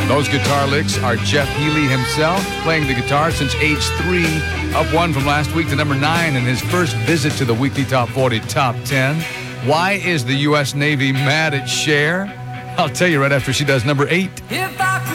Those guitar licks are Jeff Healey himself, playing the guitar since age 3, up 1 from last week to number 9 in his first visit to the weekly Top 40 Top 10. Why is the U.S. Navy mad at Cher? I'll tell you right after she does number 8.